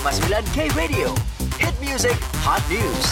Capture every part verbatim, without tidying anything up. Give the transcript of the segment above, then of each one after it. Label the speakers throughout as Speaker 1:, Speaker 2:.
Speaker 1: koma sembilan K Radio. Hit music, hot news.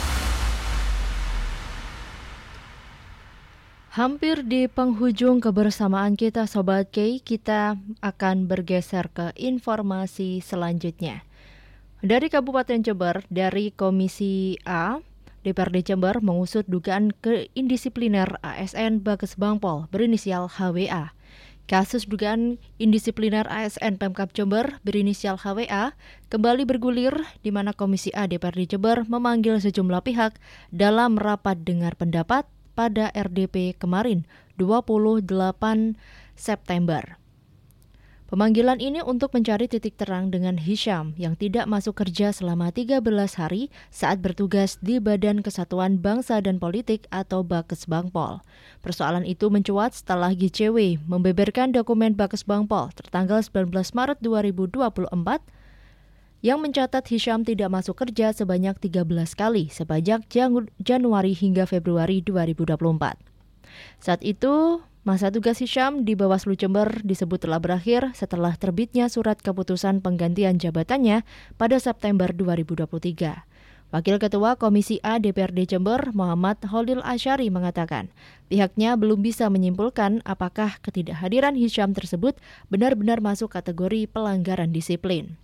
Speaker 2: Hampir di penghujung kebersamaan kita Sobat K, kita akan bergeser ke informasi selanjutnya. Dari Kabupaten Jember, dari Komisi A, D P R D Jember mengusut dugaan keindisipliner A S N Bages Bangpol berinisial H W A. Kasus dugaan indisipliner A S N Pemkab Jember berinisial H W A kembali bergulir di mana Komisi A D P R D Jember memanggil sejumlah pihak dalam rapat dengar pendapat pada R D P kemarin dua puluh delapan September. Pemanggilan ini untuk mencari titik terang dengan Hisyam yang tidak masuk kerja selama tiga belas hari saat bertugas di Badan Kesatuan Bangsa dan Politik atau Bages Bangpol. Persoalan itu mencuat setelah G C W membeberkan dokumen Bages Bangpol tertanggal sembilan belas Maret dua ribu dua puluh empat yang mencatat Hisyam tidak masuk kerja sebanyak tiga belas kali sepanjang Januari hingga Februari dua ribu dua puluh empat. Saat itu, masa tugas Hisyam di Bawaslu Jember disebut telah berakhir setelah terbitnya surat keputusan penggantian jabatannya pada September dua ribu dua puluh tiga. Wakil Ketua Komisi A D P R D Jember, Muhammad Holil Asyari mengatakan, pihaknya belum bisa menyimpulkan apakah ketidakhadiran Hisyam tersebut benar-benar masuk kategori pelanggaran disiplin.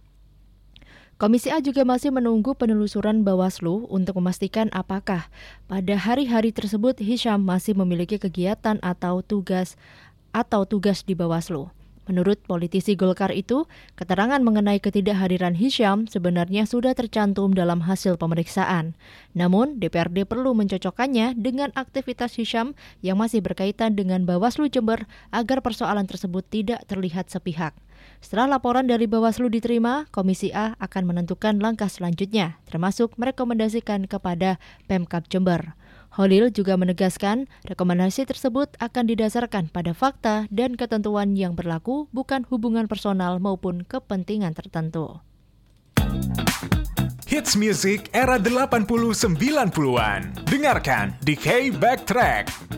Speaker 2: Komisi A juga masih menunggu penelusuran Bawaslu untuk memastikan apakah pada hari-hari tersebut Hisyam masih memiliki kegiatan atau tugas atau tugas di Bawaslu. Menurut politisi Golkar itu, keterangan mengenai ketidakhadiran Hisyam sebenarnya sudah tercantum dalam hasil pemeriksaan. Namun, D P R D perlu mencocokkannya dengan aktivitas Hisyam yang masih berkaitan dengan Bawaslu Jember agar persoalan tersebut tidak terlihat sepihak. Setelah laporan dari Bawaslu diterima, Komisi A akan menentukan langkah selanjutnya, termasuk merekomendasikan kepada Pemkab Jember. Holil juga menegaskan rekomendasi tersebut akan didasarkan pada fakta dan ketentuan yang berlaku, bukan hubungan personal maupun kepentingan tertentu.
Speaker 3: Hits music era delapan puluh sembilan puluhan. Dengarkan di K Backtrack.